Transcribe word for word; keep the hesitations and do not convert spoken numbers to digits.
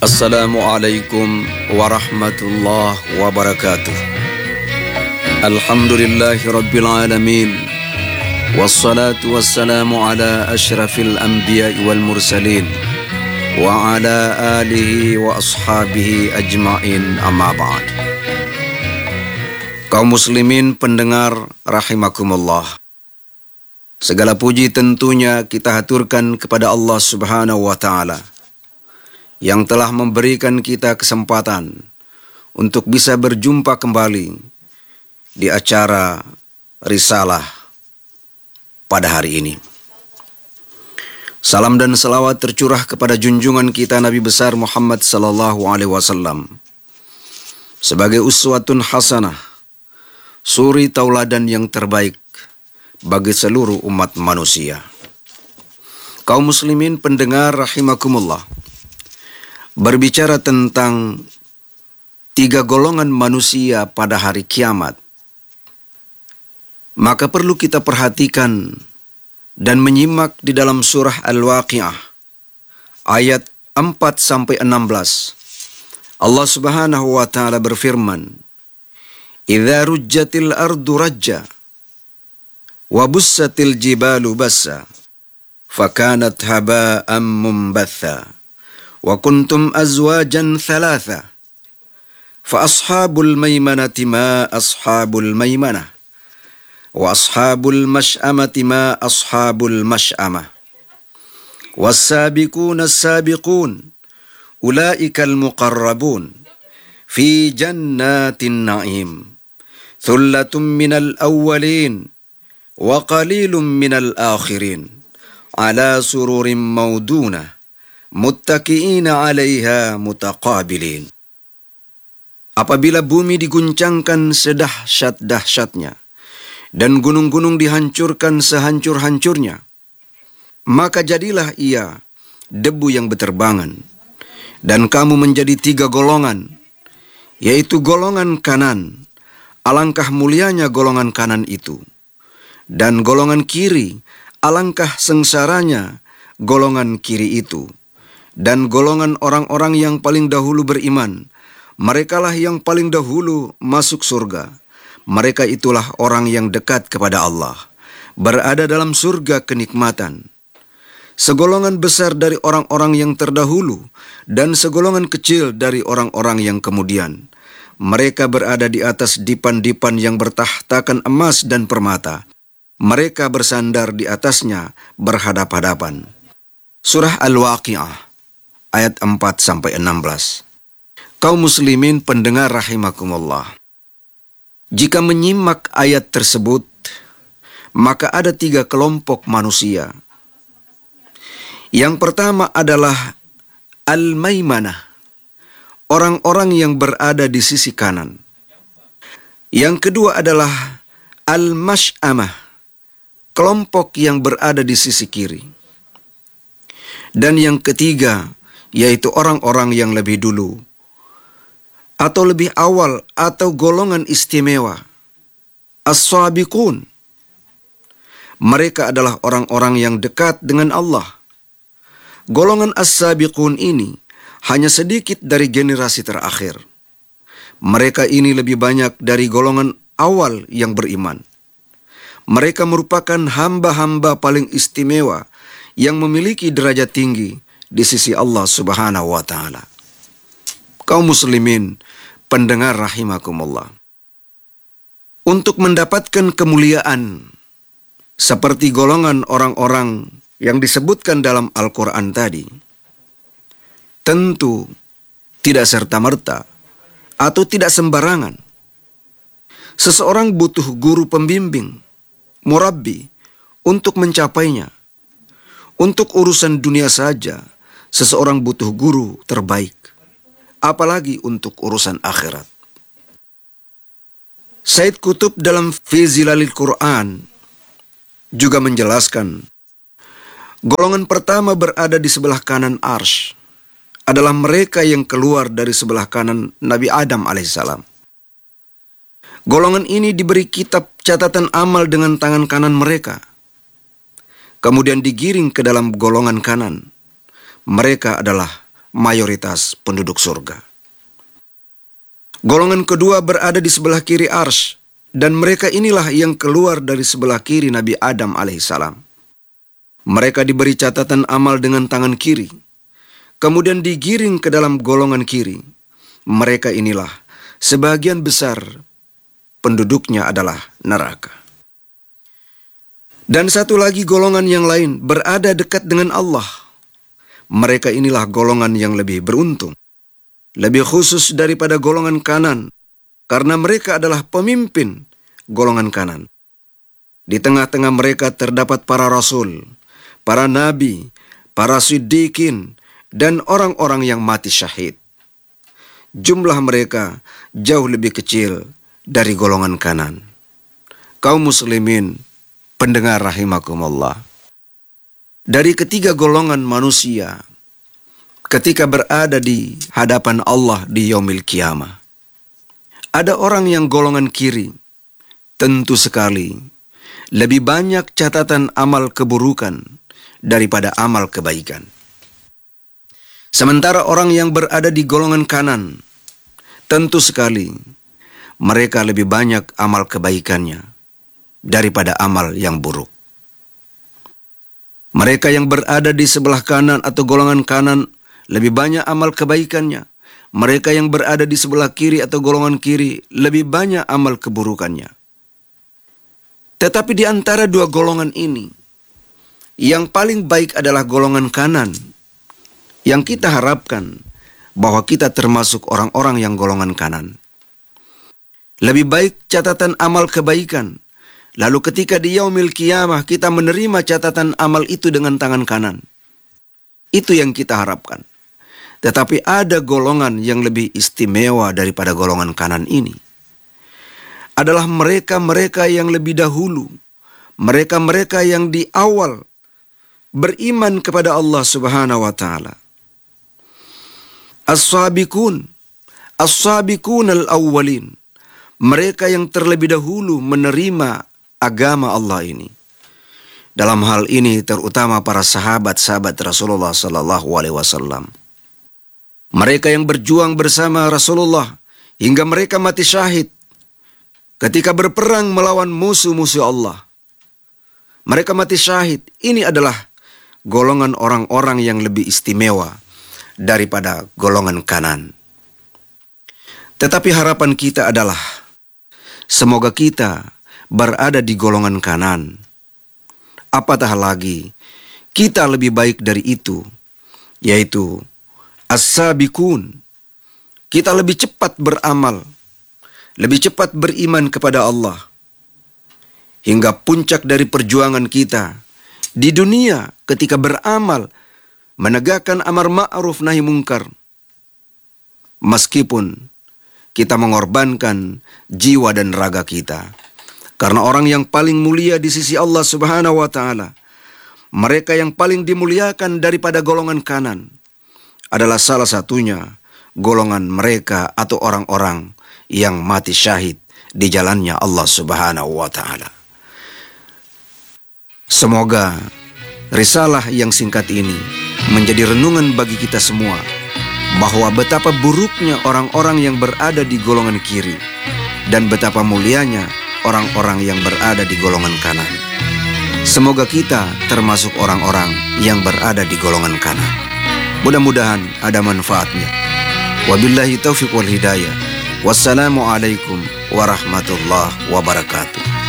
Assalamualaikum warahmatullahi wabarakatuh. Alhamdulillahi rabbil alamin. Wassalatu wassalamu ala ashrafil anbiya'i wal mursalin wa ala alihi wa ashabihi ajma'in, amma ba'd. Kaum muslimin pendengar rahimakumullah, segala puji tentunya kita haturkan kepada Allah Subhanahu wa ta'ala yang telah memberikan kita kesempatan untuk bisa berjumpa kembali di acara Risalah pada hari ini. Salam dan salawat tercurah kepada junjungan kita Nabi besar Muhammad sallallahu alaihi wasallam sebagai uswatun hasanah, suri tauladan yang terbaik bagi seluruh umat manusia. Kaum muslimin pendengar rahimakumullah, berbicara tentang tiga golongan manusia pada hari kiamat, maka perlu kita perhatikan dan menyimak di dalam surah Al-Waqi'ah ayat empat sampai enam belas. Allah Subhanahu wa taala berfirman, "Idza rujjatil ardu rajja wa bussatil jibalu bassa fakanat haba'an mumbatha wa kuntum azwajan thalatha fa ashabul maimanati ma ashabul maimanah wa ashabul mash'amati ma ashabul mash'amah was-sabiquna as-sabiqun ulaikal muqarrabun fi jannatin na'im thullatun minal awwalin wa qalilun minal akhirin ala sururin maudunah muttaqiina 'alaiha mutaqabilin." Apabila bumi diguncangkan sedahsyat-dahsyatnya dan gunung-gunung dihancurkan sehancur-hancurnya, maka jadilah ia debu yang beterbangan, dan kamu menjadi tiga golongan, yaitu golongan kanan, alangkah mulianya golongan kanan itu, dan golongan kiri, alangkah sengsaranya golongan kiri itu. Dan golongan orang-orang yang paling dahulu beriman, merekalah yang paling dahulu masuk surga. Mereka itulah orang yang dekat kepada Allah, berada dalam surga kenikmatan. Segolongan besar dari orang-orang yang terdahulu dan segolongan kecil dari orang-orang yang kemudian, mereka berada di atas dipan-dipan yang bertahtakan emas dan permata. Mereka bersandar di atasnya berhadap-hadapan. Surah Al-Waqi'ah ayat empat sampai enam belas. Kaum muslimin pendengar rahimakumullah, jika menyimak ayat tersebut, maka ada tiga kelompok manusia. Yang pertama adalah al-maimanah, orang-orang yang berada di sisi kanan. Yang kedua adalah al-mash'amah, kelompok yang berada di sisi kiri. Dan yang ketiga, yaitu orang-orang yang lebih dulu atau lebih awal atau golongan istimewa, as-sabiqun. Mereka adalah orang-orang yang dekat dengan Allah. Golongan as-sabiqun ini hanya sedikit dari generasi terakhir. Mereka ini lebih banyak dari golongan awal yang beriman. Mereka merupakan hamba-hamba paling istimewa yang memiliki derajat tinggi di sisi Allah Subhanahu wa ta'ala. Kaum muslimin pendengar rahimakumullah, untuk mendapatkan kemuliaan seperti golongan orang-orang yang disebutkan dalam Al-Quran tadi, tentu tidak serta-merta atau tidak sembarangan. Seseorang butuh guru pembimbing, murabbi, untuk mencapainya. Untuk urusan dunia saja, seseorang butuh guru terbaik, apalagi untuk urusan akhirat. Said Qutb dalam Fi Zilalil Quran juga menjelaskan, golongan pertama berada di sebelah kanan arsy adalah mereka yang keluar dari sebelah kanan Nabi Adam alaihissalam. Golongan ini diberi kitab catatan amal dengan tangan kanan mereka, kemudian digiring ke dalam golongan kanan. Mereka adalah mayoritas penduduk surga. Golongan kedua berada di sebelah kiri arsy, dan mereka inilah yang keluar dari sebelah kiri Nabi Adam alaihissalam. Mereka diberi catatan amal dengan tangan kiri, kemudian digiring ke dalam golongan kiri. Mereka inilah sebagian besar penduduknya adalah neraka. Dan satu lagi golongan yang lain berada dekat dengan Allah. Mereka inilah golongan yang lebih beruntung, lebih khusus daripada golongan kanan, karena mereka adalah pemimpin golongan kanan. Di tengah-tengah mereka terdapat para rasul, para nabi, para siddiqin, dan orang-orang yang mati syahid. Jumlah mereka jauh lebih kecil dari golongan kanan. Kaum muslimin, pendengar rahimakumullah. Dari ketiga golongan manusia, ketika berada di hadapan Allah di yaumil qiyamah, ada orang yang golongan kiri, tentu sekali lebih banyak catatan amal keburukan daripada amal kebaikan. Sementara orang yang berada di golongan kanan, tentu sekali mereka lebih banyak amal kebaikannya daripada amal yang buruk. Mereka yang berada di sebelah kanan atau golongan kanan lebih banyak amal kebaikannya. Mereka yang berada di sebelah kiri atau golongan kiri lebih banyak amal keburukannya. Tetapi di antara dua golongan ini, yang paling baik adalah golongan kanan, yang kita harapkan bahwa kita termasuk orang-orang yang golongan kanan. Lebih baik catatan amal kebaikan, lalu ketika di yaumil qiyamah kita menerima catatan amal itu dengan tangan kanan. Itu yang kita harapkan. Tetapi ada golongan yang lebih istimewa daripada golongan kanan ini. Adalah mereka-mereka yang lebih dahulu, mereka-mereka yang di awal beriman kepada Allah Subhanahu wa taala. As-sabiqun, as-sabiqun al-awwalin. Mereka yang terlebih dahulu menerima agama Allah ini. Dalam hal ini terutama para sahabat-sahabat Rasulullah sallallahu alaihi wasallam. Mereka yang berjuang bersama Rasulullah hingga mereka mati syahid ketika berperang melawan musuh-musuh Allah. Mereka mati syahid. Ini adalah golongan orang-orang yang lebih istimewa daripada golongan kanan. Tetapi harapan kita adalah semoga kita berada di golongan kanan. Apatah lagi kita lebih baik dari itu, yaitu as-sabiqun. Kita lebih cepat beramal, lebih cepat beriman kepada Allah, hingga puncak dari perjuangan kita di dunia ketika beramal, menegakkan amar ma'ruf nahi mungkar. Meskipun kita mengorbankan jiwa dan raga kita. Karena orang yang paling mulia di sisi Allah Subhanahu wa taala, mereka yang paling dimuliakan daripada golongan kanan, adalah salah satunya golongan mereka atau orang-orang yang mati syahid di jalannya Allah Subhanahu wa taala. Semoga risalah yang singkat ini menjadi renungan bagi kita semua bahwa betapa buruknya orang-orang yang berada di golongan kiri dan betapa mulianya orang-orang yang berada di golongan kanan. Semoga kita termasuk orang-orang yang berada di golongan kanan. Mudah-mudahan ada manfaatnya. Wabillahi taufiq wal hidayah. Wassalamualaikum warahmatullahi wabarakatuh.